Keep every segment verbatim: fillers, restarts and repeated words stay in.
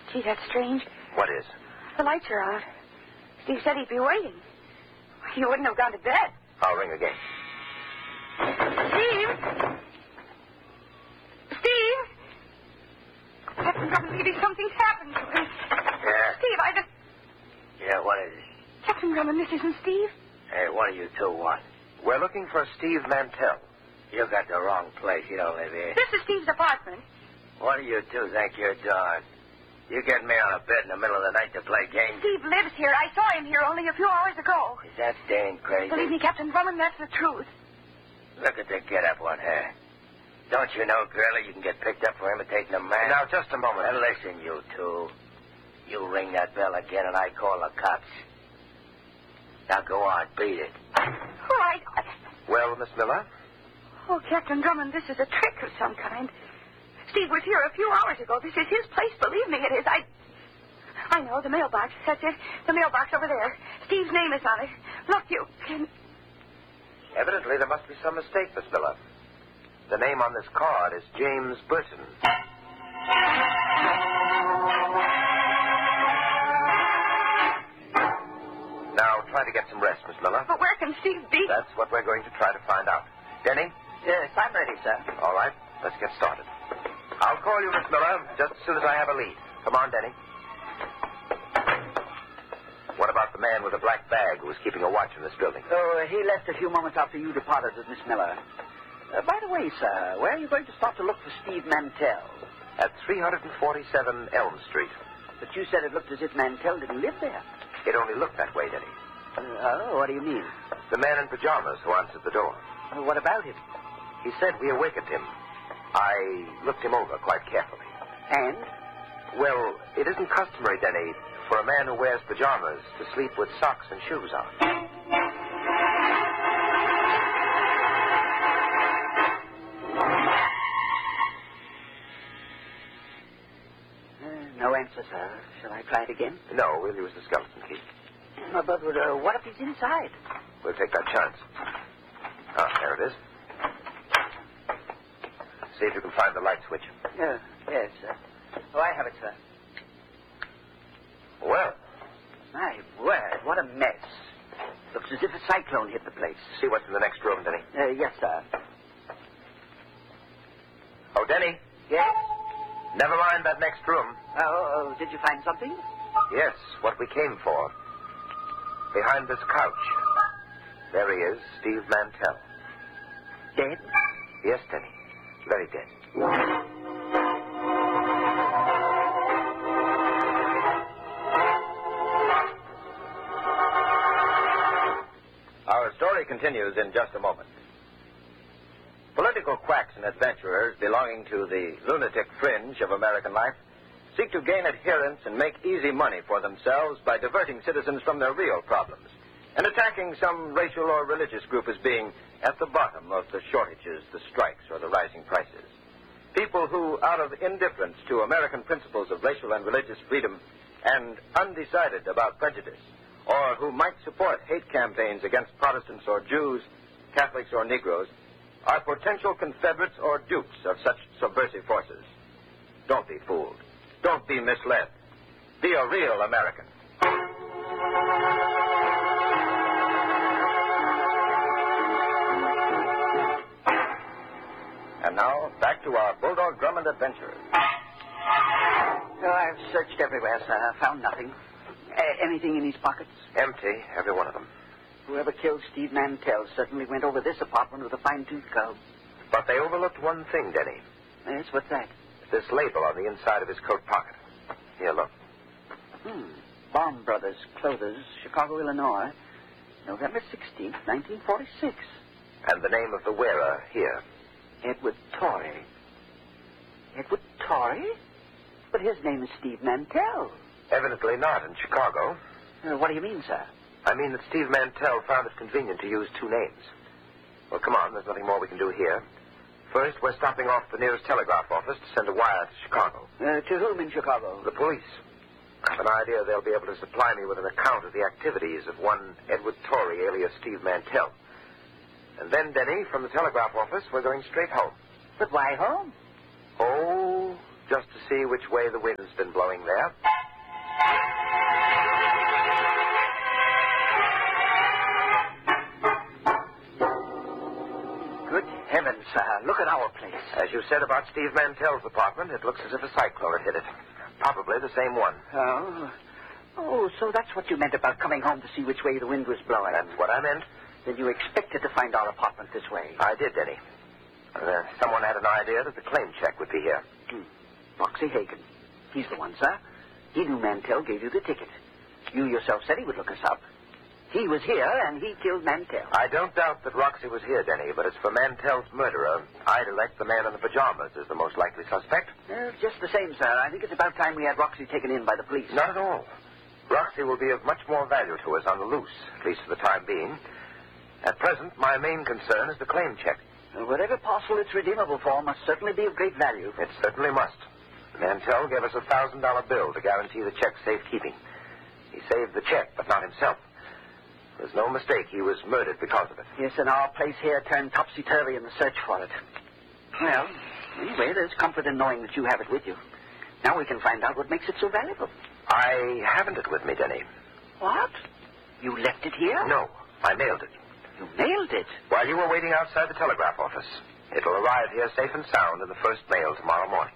Gee, that's strange. What is? The lights are out. Steve said he'd be waiting. You wouldn't have gone to bed. I'll ring again. Steve? Steve? Captain Drummond, maybe something's happened to him. Yeah? Steve, I just... Yeah, what is it? Captain Drummond, this isn't Steve. Hey, what do you two want? We're looking for Steve Mantell. You got the wrong place. You don't live here. This is Steve's apartment. What do you two think you're doing? You getting me on a bed in the middle of the night to play games? Steve lives here. I saw him here only a few hours ago. Is that dang crazy? Believe me, Captain Drummond, that's the truth. Look at the get-up on her. Don't you know, girlie, you can get picked up for imitating a man? Now, just a moment. Now, listen, you two. You ring that bell again and I call the cops. Now, go on, beat it. All right. Well, Miss Miller? Oh, Captain Drummond, this is a trick of some kind. Steve was here a few hours ago. This is his place. Believe me, it is. I... I know, the mailbox. That's it. The mailbox over there. Steve's name is on it. Look, you can... Evidently, there must be some mistake, Miss Miller. The name on this card is James Burton. Now, try to get some rest, Miss Miller. But where can Steve be? That's what we're going to try to find out. Denny? Yes, I'm ready, sir. All right, let's get started. I'll call you, Miss Miller, just as soon as I have a lead. Come on, Denny. What about the man with the black bag who was keeping a watch in this building? Oh, he left a few moments after you departed with Miss Miller. Uh, by the way, sir, where are you going to stop to look for Steve Mantell? At three forty-seven Elm Street. But you said it looked as if Mantell didn't live there. It only looked that way, Denny. Uh, oh, what do you mean? The man in pajamas who answered the door. Uh, what about him? He said we awakened him. I looked him over quite carefully. And? Well, it isn't customary, Denny, for a man who wears pajamas to sleep with socks and shoes on. Uh, no answer, sir. Shall I try it again? No, we'll use the skeleton key. Uh, but uh, what if he's inside? We'll take that chance. Ah, there it is. See if you can find the light switch. Uh, yes, sir. Oh, I have it, sir. Well, My word, what a mess. Looks as if a cyclone hit the place. see what's in the next room, Denny. Uh, yes, sir. Oh, Denny, Yes? never mind that next room. Oh, oh, did you find something? Yes, what we came for. Behind this couch. There he is, Steve Mantell. Dead? Yes, Denny. Very dead. Our story continues in just a moment. Political quacks and adventurers belonging to the lunatic fringe of American life seek to gain adherents and make easy money for themselves by diverting citizens from their real problems and attacking some racial or religious group as being at the bottom of the shortages, the strikes, or the rising prices. People who, out of indifference to American principles of racial and religious freedom and undecided about prejudice, or who might support hate campaigns against Protestants or Jews, Catholics or Negroes, are potential confederates or dupes of such subversive forces. Don't be fooled. Don't be misled. Be a real American. And now, back to our Bulldog Drummond adventures. Oh, I've searched everywhere, sir. Found nothing. A- anything in his pockets? Empty, every one of them. Whoever killed Steve Mantell certainly went over this apartment with a fine-tooth comb. But they overlooked one thing, Denny. Yes, what's that? This label on the inside of his coat pocket. Here, look. Hmm. Baum Brothers, Clothers, Chicago, Illinois. November sixteenth, nineteen forty-six. And the name of the wearer here. Edward Torrey. Edward Torrey? But his name is Steve Mantell. Evidently not in Chicago. Uh, what do you mean, sir? I mean that Steve Mantell found it convenient to use two names. Well, come on, there's nothing more we can do here. First, we're stopping off the nearest telegraph office to send a wire to Chicago. Uh, to whom in Chicago? The police. I have an idea they'll be able to supply me with an account of the activities of one Edward Torrey, alias Steve Mantell. And then, Denny, from the telegraph office, we're going straight home. But why home? Oh, just to see which way the wind's been blowing there. Good heavens, sir. Look at our place. As you said about Steve Mantell's apartment, it looks as if a cyclone had hit it. Probably the same one. Oh. Oh, so that's what you meant about coming home to see which way the wind was blowing. That's what I meant. Then you expected to find our apartment this way. I did, Denny. Uh, someone had an idea that the claim check would be here. Hmm. Roxy Hagen. He's the one, sir. He knew Mantell gave you the ticket. You yourself said he would look us up. He was here, and he killed Mantell. I don't doubt that Roxy was here, Denny, but as for Mantell's murderer, I'd elect the man in the pajamas as the most likely suspect. Well, just the same, sir. I think it's about time we had Roxy taken in by the police. Not at all. Roxy will be of much more value to us on the loose, at least for the time being. At present, my main concern is the claim check. Well, whatever parcel it's redeemable for must certainly be of great value. It certainly must. Mantell gave us a thousand dollar bill to guarantee the check's safekeeping. He saved the check, but not himself. There's no mistake he was murdered because of it. Yes, and our place here turned topsy-turvy in the search for it. Well, anyway, there's comfort in knowing that you have it with you. Now we can find out what makes it so valuable. I haven't it with me, Denny. What? You left it here? No, I mailed it. You mailed it? While you were waiting outside the telegraph office. It'll arrive here safe and sound in the first mail tomorrow morning.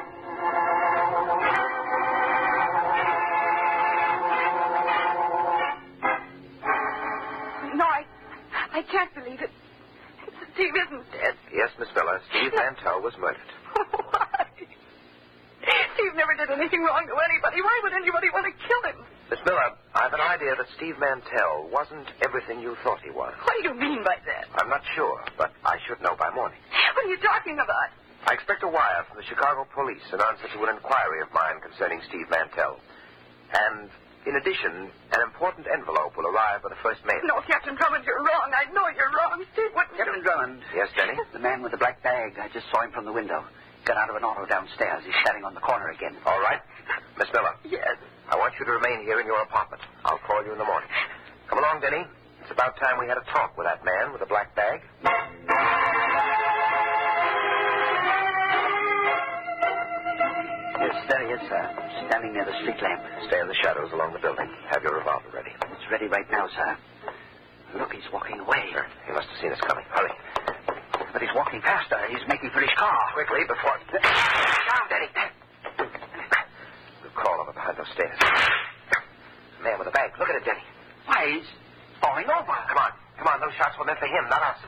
No, I, I can't believe it. Steve isn't dead. Yes, Miss Miller, Steve Mantell was murdered. Why? Steve never did anything wrong to anybody. Why would anybody want to kill him? Miss Miller, I've an idea that Steve Mantell wasn't everything you thought he was. What do you mean by that? I'm not sure, but I should know by morning. What are you talking about? I expect a wire from the Chicago police in answer to an inquiry of mine concerning Steve Mantell. And, in addition, an important envelope will arrive by the first mail. No, Captain Drummond, you're wrong. I know you're wrong. Steve wouldn't... Captain Drummond. Yes, Denny? The man with the black bag. I just saw him from the window. Got out of an auto downstairs. He's standing on the corner again. All right. Miss Miller. Yes. I want you to remain here in your apartment. I'll call you in the morning. Come along, Denny. It's about time we had a talk with that man with the black bag. Yes, there he is, sir. Standing near the street lamp. Stay in the shadows along the building. Have your revolver ready. It's ready right now, sir. Look, he's walking away. Sure. He must have seen us coming. Hurry. But he's walking faster. He's making for his car. Quickly, before... Down, Denny. Good call over behind those stairs. Man with a bag. Look at it, Denny. Why, he's falling over. Come on. Come on. Those shots were meant for him, not us.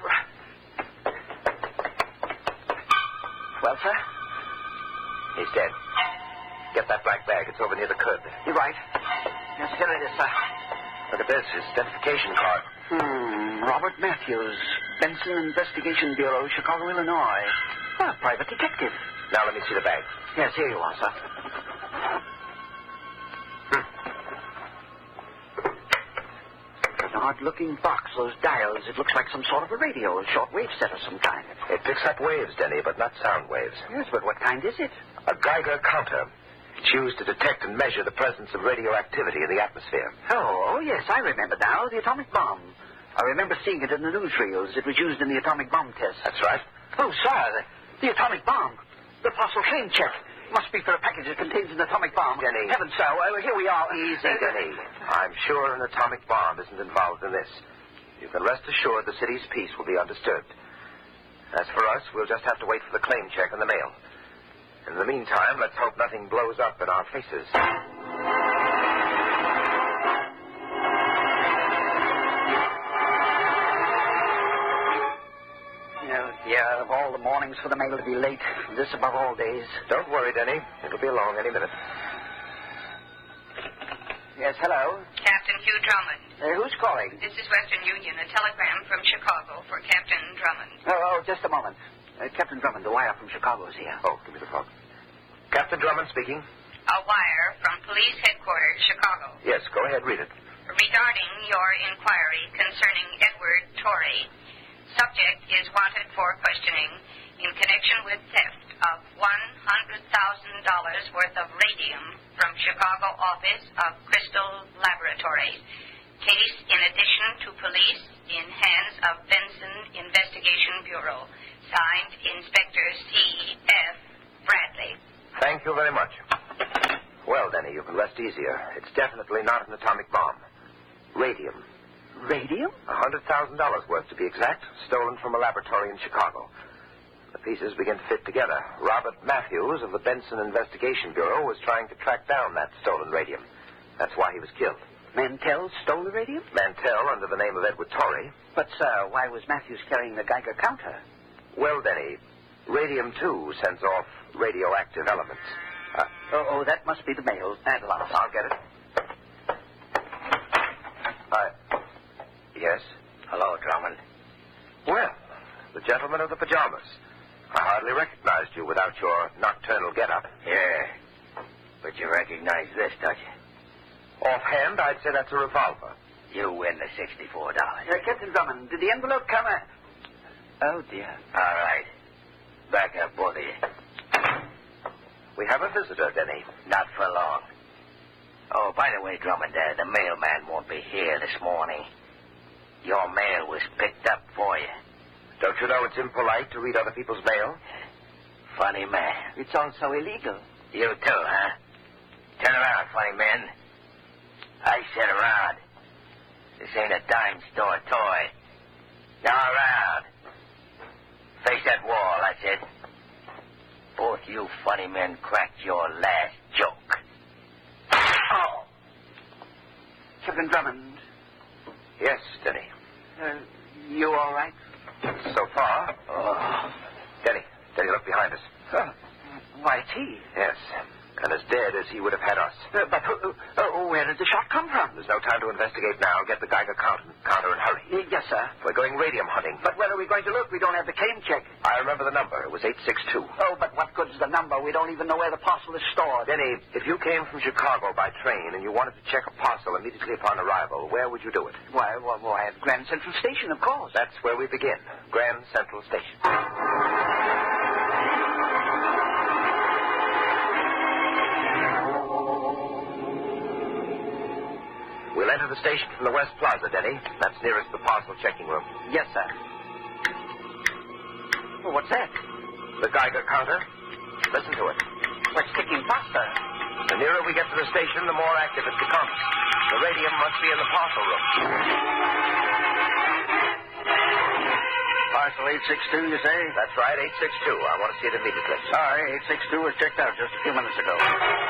Well, sir? He's dead. Get that black bag. It's over near the curb there. You're right. Yes, here it is, sir. Look at this. His identification card. Hmm. Robert Matthews, Benson Investigation Bureau, Chicago, Illinois. Ah, private detective. Now let me see the bag. Yes, here you are, sir. Hmm. An odd-looking box, those dials. It looks like some sort of a radio, a shortwave set of some kind. It picks up waves, Denny, but not sound waves. Yes, but what kind is it? A Geiger counter. It's used to detect and measure the presence of radioactivity in the atmosphere. Oh, oh, yes, I remember now. The atomic bomb. I remember seeing it in the newsreels. It was used in the atomic bomb test. That's right. Oh, sir, the, the atomic bomb. The parcel claim check. Must be for a package that contains an atomic bomb. Denny. Heavens, sir, well, here we are. Easy, Denny. I'm sure an atomic bomb isn't involved in this. You can rest assured the city's peace will be undisturbed. As for us, we'll just have to wait for the claim check in the mail. In the meantime, let's hope nothing blows up in our faces. Oh, dear, of all the mornings for the mail to be late, this above all days. Don't worry, Denny. It'll be along any minute. Yes, hello. Captain Hugh Drummond. Uh, who's calling? This is Western Union, a telegram from Chicago for Captain Drummond. Oh, oh just a moment. Uh, Captain Drummond, the wire from Chicago is here. Oh, give me the phone. Captain Drummond speaking. A wire from Police Headquarters, Chicago. Yes, go ahead, read it. Regarding your inquiry concerning Edward Torrey, subject is wanted for questioning in connection with theft of one hundred thousand dollars worth of radium from Chicago office of Crystal Laboratories. Case in addition to police in hands of Benson Investigation Bureau. Signed, Inspector C F Bradley. Thank you very much. Well, Denny, you can rest easier. It's definitely not an atomic bomb. Radium. Radium? A hundred thousand dollars worth, to be exact, stolen from a laboratory in Chicago. The pieces begin to fit together. Robert Matthews of the Benson Investigation Bureau was trying to track down that stolen radium. That's why he was killed. Mantell stole the radium? Mantell, under the name of Edward Torrey. But, sir, why was Matthews carrying the Geiger counter? Well, Denny, radium, too, sends off radioactive elements. Uh, oh, oh, that must be the mail. At last. I'll get it. Uh, yes? Hello, Drummond. Well, the gentleman of the pajamas. I hardly recognized you without your nocturnal get-up. Yeah. But you recognize this, don't you? Offhand, I'd say that's a revolver. You win the sixty-four dollars. Uh, Captain Drummond, did the envelope come out? Oh, dear. All right. Back up, both of you. We have a visitor, Denny. Not for long. Oh, by the way, Drummond, uh, the mailman won't be here this morning. Your mail was picked up for you. Don't you know it's impolite to read other people's mail? Funny man. It's also illegal. You too, huh? Turn around, funny man. I said around. This ain't a dime store toy. Now around. Face that wall, that's it. Both you funny men cracked your last joke. Oh. Captain Drummond. Yes, Denny. Uh, you all right? So far. Oh. Denny, Denny, look behind us. Uh, why, it's he. Yes, and as dead as he would have had us. Uh, but uh, uh, where did the shot come from? There's no time to investigate now. Get the Geiger counter, counter and hurry. Uh, yes, sir. We're going radium hunting. But where are we going to look? We don't have the claim check. I remember the number. It was eight six two. Oh, but what good's the number? We don't even know where the parcel is stored. Denny, if you came from Chicago by train and you wanted to check a parcel immediately upon arrival, where would you do it? Why, why, why at Grand Central Station, of course. That's where we begin. Grand Central Station. We'll enter the station from the West Plaza, Denny. That's nearest the parcel checking room. Yes, sir. Oh, what's that? The Geiger counter. Listen to it. It's ticking faster. The nearer we get to the station, the more active it becomes. The radium must be in the parcel room. Parcel eight six two, you say? That's right, eight six two. I want to see it immediately. Sorry, eight six two was checked out just a few minutes ago.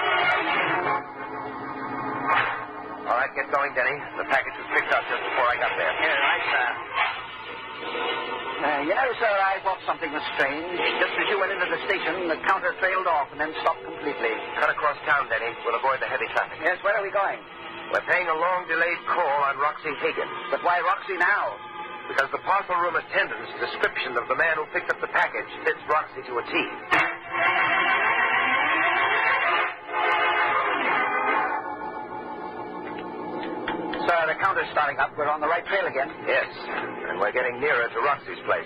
All right, get going, Denny. The package was picked up just before I got there. Yeah, right, sir. Uh, you know, sir, I thought something was strange. Just as you went into the station, the counter trailed off and then stopped completely. Cut across town, Denny. We'll avoid the heavy traffic. Yes, where are we going? We're paying a long-delayed call on Roxy Higgins. But why Roxy now? Because the parcel room attendant's description of the man who picked up the package fits Roxy to a T. Sir, the counter's starting up. We're on the right trail again. Yes, and we're getting nearer to Roxy's place.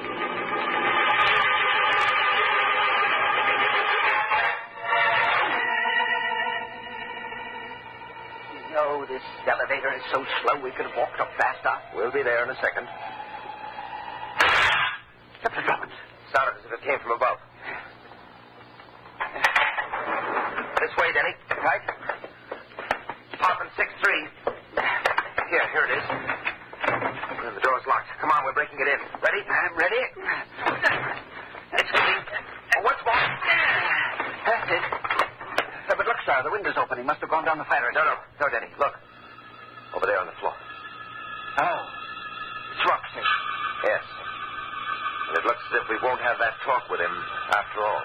Oh, this elevator is so slow we could have walked up faster. We'll be there in a second. Captain Drummond. Sounded as if it came from above. This way, Denny. Right? Apartment six three. Here, here it is. The door's locked. Come on, we're breaking it in. Ready? I'm ready. It's moving. Oh, what's more? That's it. Uh, but look, sir, the window's open. He must have gone down the fire No, escape. no. No, Denny. Look. Over there on the floor. Oh. It's Roxy. Yes. And it looks as if we won't have that talk with him after all.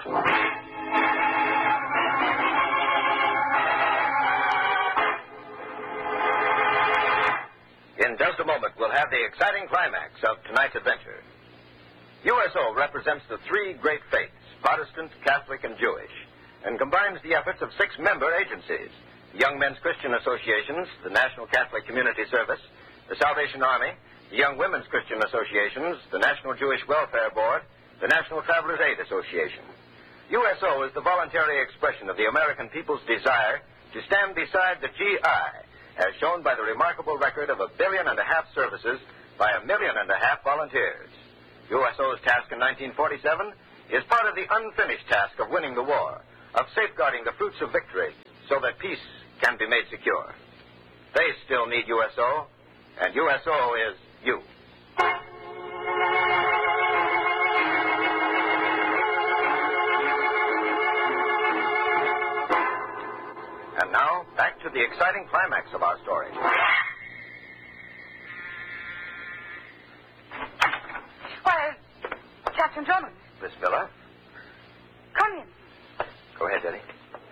In just a moment, we'll have the exciting climax of tonight's adventure. U S O represents the three great faiths, Protestant, Catholic, and Jewish, and combines the efforts of six member agencies: the Young Men's Christian Associations, the National Catholic Community Service, the Salvation Army, the Young Women's Christian Associations, the National Jewish Welfare Board, the National Travelers Aid Association. U S O is the voluntary expression of the American people's desire to stand beside the G I, as shown by the remarkable record of a billion and a half services by a million and a half volunteers. U S O's task in nineteen forty-seven is part of the unfinished task of winning the war, of safeguarding the fruits of victory so that peace can be made secure. They still need U S O, and U S O is you. And now, back to the exciting climax of our story. Why, Captain Drummond. Miss Miller? Come in. Go ahead, Denny.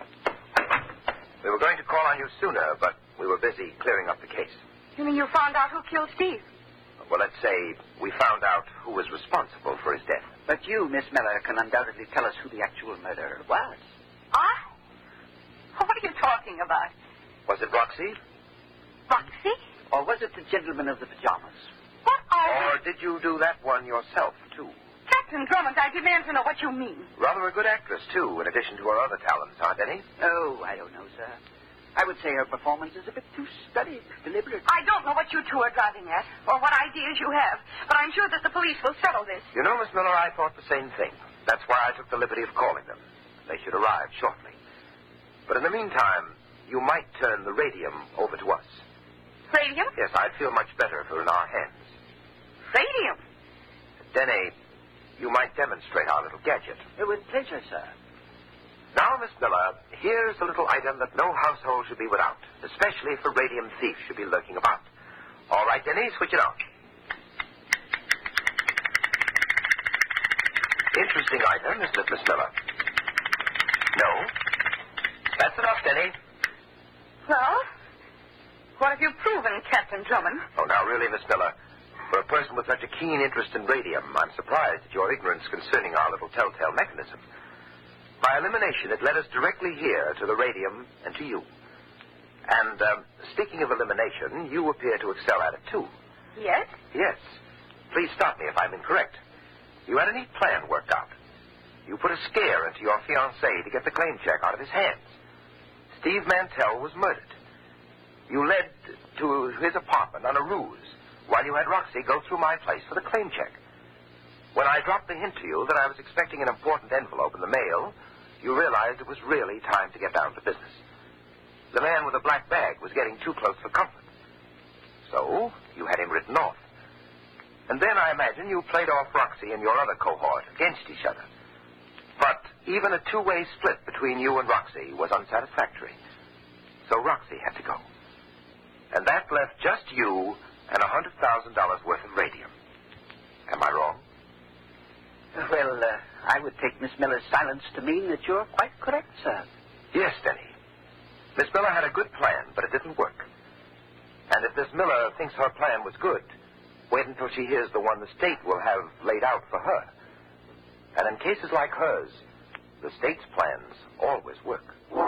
We were going to call on you sooner, but we were busy clearing up the case. You mean you found out who killed Steve? Well, let's say we found out who was responsible for his death. But you, Miss Miller, can undoubtedly tell us who the actual murderer was. I? What are you talking about? Was it Roxy? Roxy? Or was it the gentleman of the pajamas? What are Or you... did you do that one yourself, too? Captain Drummond, I demand to know what you mean. Rather a good actress, too, in addition to her other talents, huh, Denny? Oh, I don't know, sir. I would say her performance is a bit too studied, deliberate. I don't know what you two are driving at, or what ideas you have, but I'm sure that the police will settle this. You know, Miss Miller, I thought the same thing. That's why I took the liberty of calling them. They should arrive shortly. But in the meantime, you might turn the radium over to us. Radium? Yes, I'd feel much better if it were in our hands. Radium? Denny, you might demonstrate our little gadget. Uh, with pleasure, sir. Now, Miss Miller, here's a little item that no household should be without, especially if a radium thief should be lurking about. All right, Denny, switch it on. Interesting item, isn't it, Miss Miller? No? That's enough, Denny. Well, what have you proven, Captain Drummond? Oh, now, really, Miss Miller, for a person with such a keen interest in radium, I'm surprised at your ignorance concerning our little telltale mechanism. By elimination, it led us directly here to the radium and to you. And, um, speaking of elimination, you appear to excel at it, too. Yes? Yes. Please stop me if I'm incorrect. You had a neat plan worked out. You put a scare into your fiancé to get the claim check out of his hands. Steve Mantell was murdered. You led to his apartment on a ruse while you had Roxy go through my place for the claim check. When I dropped the hint to you that I was expecting an important envelope in the mail, you realized it was really time to get down to business. The man with the black bag was getting too close for comfort. So, you had him written off. And then I imagine you played off Roxy and your other cohort against each other. But even a two-way split between you and Roxy was unsatisfactory. So Roxy had to go. And that left just you and one hundred thousand dollars worth of radium. Am I wrong? Well, uh, I would take Miss Miller's silence to mean that you're quite correct, sir. Yes, Denny. Miss Miller had a good plan, but it didn't work. And if Miss Miller thinks her plan was good, wait until she hears the one the state will have laid out for her. And in cases like hers, the state's plans always work.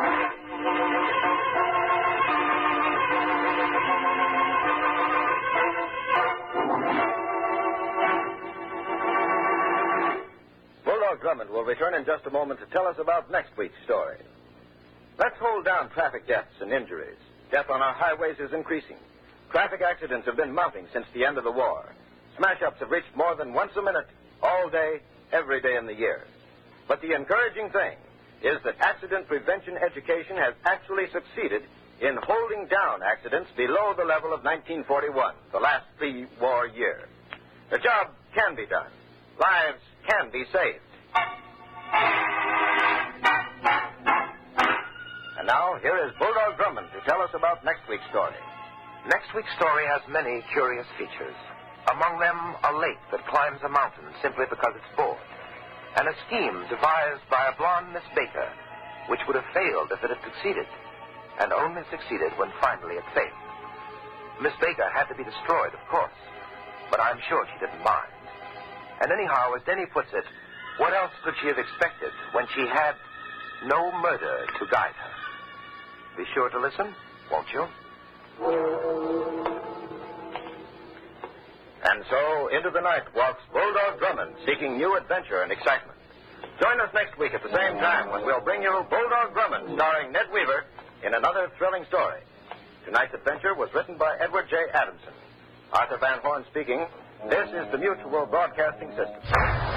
Bulldog Drummond will return in just a moment to tell us about next week's story. Let's hold down traffic deaths and injuries. Death on our highways is increasing. Traffic accidents have been mounting since the end of the war. Smash-ups have reached more than once a minute, all day, every day in the year. But the encouraging thing is that accident prevention education has actually succeeded in holding down accidents below the level of nineteen forty-one, the last pre-war year. The job can be done. Lives can be saved. And now, here is Bulldog Drummond to tell us about next week's story. Next week's story has many curious features. Among them, a lake that climbs a mountain simply because it's bored. And a scheme devised by a blonde Miss Baker, which would have failed if it had succeeded, and only succeeded when finally it failed. Miss Baker had to be destroyed, of course, but I'm sure she didn't mind. And anyhow, as Denny puts it, what else could she have expected when she had no murder to guide her? Be sure to listen, won't you? And so, into the night walks Bulldog Drummond, seeking new adventure and excitement. Join us next week at the same time when we'll bring you Bulldog Drummond, starring Ned Weaver, in another thrilling story. Tonight's adventure was written by Edward J. Adamson. Arthur Van Horn speaking. This is the Mutual Broadcasting System.